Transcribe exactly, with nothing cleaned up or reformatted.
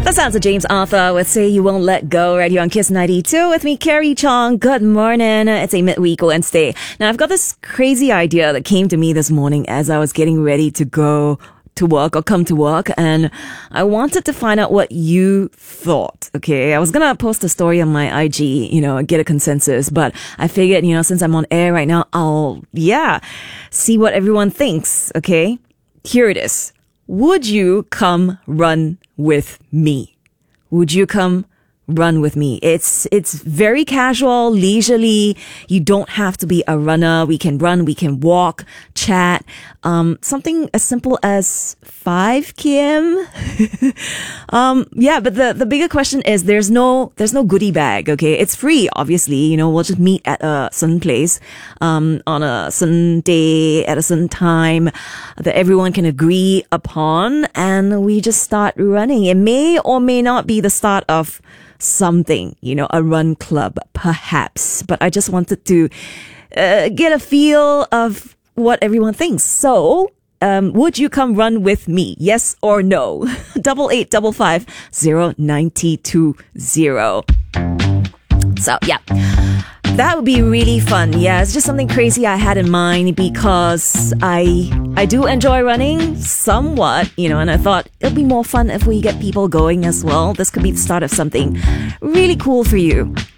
The sounds of James Arthur with Say You Won't Let Go right here on Kiss ninety-two with me, Carrie Chong. Good morning. It's a midweek Wednesday. Now, I've got this crazy idea that came to me this morning as I was getting ready to go to work or come to work, and I wanted to find out what you thought. Okay, I was gonna post a story on my I G, you know, get a consensus, but I figured, you know, since I'm on air right now, I'll, yeah, see what everyone thinks. Okay, here it is. Would you come run with me? Would you come run with me? It's, it's very casual, leisurely. You don't have to be a runner. We can run, we can walk, chat. Um, something as simple as five kilometers. um, yeah, but the, the bigger question is there's no, there's no goodie bag. Okay. It's free, obviously. You know, we'll just meet at a certain place, um, on a certain day at a certain time that everyone can agree upon. And we just start running. It may or may not be the start of something, you know, a run club, perhaps. But I just wanted to uh, get a feel of what everyone thinks. So, um, would you come run with me? Yes or no? Double eight double five zero ninety two zero. So, yeah. That would be really fun. Yeah, it's just something crazy I had in mind because I I do enjoy running somewhat, you know, and I thought it'll be more fun if we get people going as well. This could be the start of something really cool for you.